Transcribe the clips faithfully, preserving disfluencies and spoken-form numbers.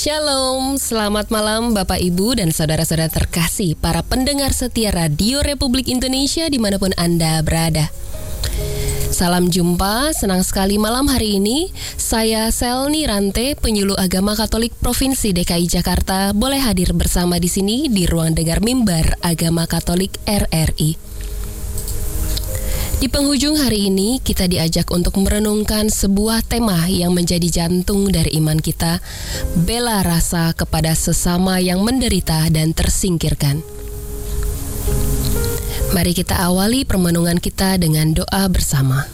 Shalom, selamat malam Bapak Ibu dan saudara-saudara terkasih, para pendengar setia Radio Republik Indonesia dimanapun Anda berada. Salam jumpa, senang sekali malam hari ini saya Selni Rante, penyuluh agama Katolik Provinsi D K I Jakarta, boleh hadir bersama di sini di ruang dengar mimbar Agama Katolik R R I. Di penghujung hari ini, kita diajak untuk merenungkan sebuah tema yang menjadi jantung dari iman kita, bela rasa kepada sesama yang menderita dan tersingkirkan. Mari kita awali permenungan kita dengan doa bersama.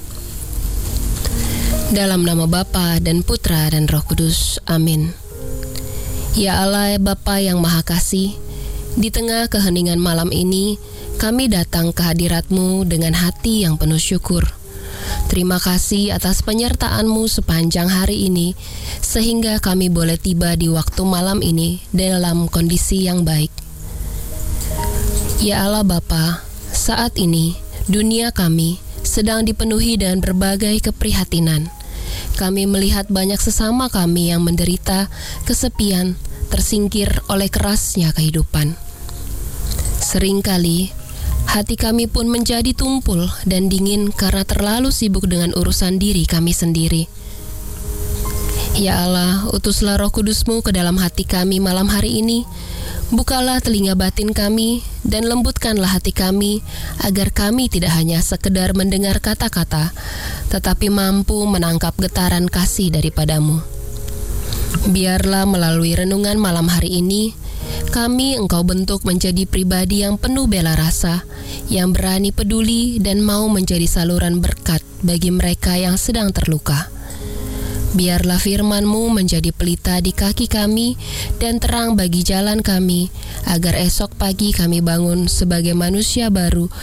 Dalam nama Bapa dan Putra dan Roh Kudus, amin. Ya Allah, Bapa yang Maha Kasih, di tengah keheningan malam ini, kami datang ke hadirat-Mu dengan hati yang penuh syukur. Terima kasih atas penyertaan-Mu sepanjang hari ini, sehingga kami boleh tiba di waktu malam ini dalam kondisi yang baik. Ya Allah Bapa, saat ini dunia kami sedang dipenuhi dengan berbagai keprihatinan. Kami melihat banyak sesama kami yang menderita kesepian, tersingkir oleh kerasnya kehidupan. Seringkali hati kami pun menjadi tumpul dan dingin karena terlalu sibuk dengan urusan diri kami sendiri. Ya Allah, utuslah Roh Kudus-Mu ke dalam hati kami malam hari ini. Bukalah telinga batin kami dan lembutkanlah hati kami agar kami tidak hanya sekedar mendengar kata-kata, tetapi mampu menangkap getaran kasih daripada-Mu. Biarlah melalui renungan malam hari ini, kami Engkau bentuk menjadi pribadi yang penuh bela rasa, yang berani peduli dan mau menjadi saluran berkat bagi mereka yang sedang terluka. Biarlah firman-Mu menjadi pelita di kaki kami dan terang bagi jalan kami, agar esok pagi kami bangun sebagai manusia baru